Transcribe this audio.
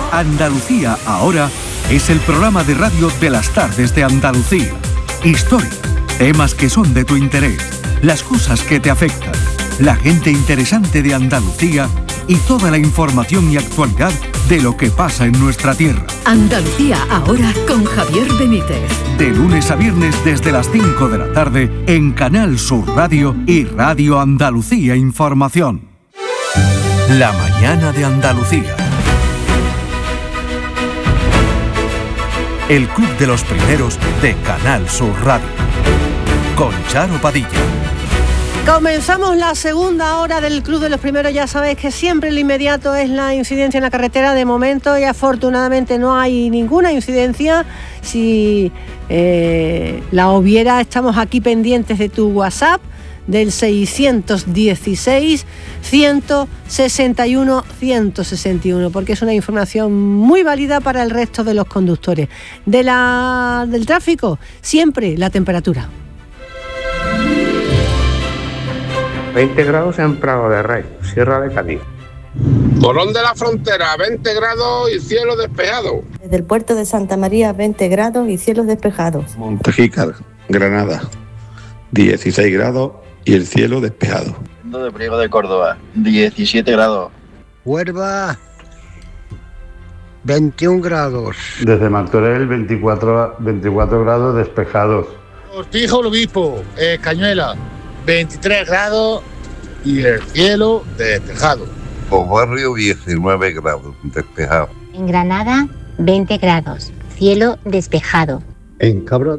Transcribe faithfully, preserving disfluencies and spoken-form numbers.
Andalucía Ahora es el programa de radio de las tardes de Andalucía. Historia, temas que son de tu interés, las cosas que te afectan, la gente interesante de Andalucía y toda la información y actualidad de lo que pasa en nuestra tierra. Andalucía Ahora con Javier Benítez. De lunes a viernes desde las cinco de la tarde en Canal Sur Radio y Radio Andalucía Información. La mañana de Andalucía. El club de los primeros de Canal Sur Radio. Con Charo Padilla. Comenzamos la segunda hora del Club de los Primeros. Ya sabéis que siempre el inmediato es la incidencia en la carretera. De momento y afortunadamente no hay ninguna incidencia. Si eh, la hubiera, estamos aquí pendientes de tu WhatsApp del seiscientos dieciséis, ciento sesenta y uno, ciento sesenta y uno, porque es una información muy válida para el resto de los conductores. De la, del tráfico, siempre la temperatura. veinte grados en Prado de Rey, Sierra de Cádiz. Colón de la Frontera, veinte grados y cielo despejado. Desde el puerto de Santa María, veinte grados y cielos despejados. Montejícar, Granada, dieciséis grados y el cielo despejado. De Priego de Córdoba, diecisiete grados. Huelva, veintiún grados. Desde Martorell, veinticuatro, veinticuatro grados despejados. Cortijo, el Obispo, eh, Cañuela, veintitrés grados y el cielo despejado. Por Barrio, diecinueve grados despejado. En Granada, veinte grados, cielo despejado. En Cabra